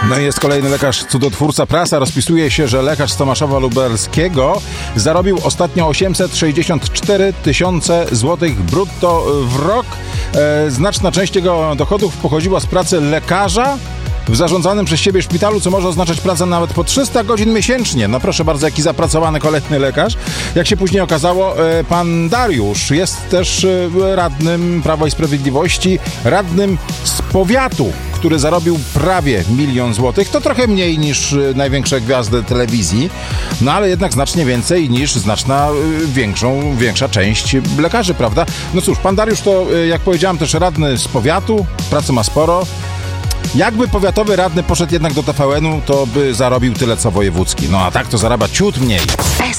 No i jest kolejny lekarz cudotwórca. Prasa rozpisuje się, że lekarz z Tomaszowa Lubelskiego zarobił ostatnio 864 tysiące złotych brutto w rok. Znaczna część jego dochodów pochodziła z pracy lekarza w zarządzanym przez siebie szpitalu, co może oznaczać pracę nawet po 300 godzin miesięcznie. No proszę bardzo, jaki zapracowany kolejny lekarz. Jak się później okazało, pan Dariusz jest też radnym Prawa i Sprawiedliwości, radnym z powiatu, który zarobił prawie 1 000 000 złotych. To trochę mniej niż największe gwiazdy telewizji, no ale jednak znacznie więcej niż większa część lekarzy, prawda? No cóż, pan Dariusz to, jak powiedziałem, też radny z powiatu, pracy ma sporo. Jakby powiatowy radny poszedł jednak do TVN-u, to by zarobił tyle co wojewódzki. No a tak to zarabia ciut mniej.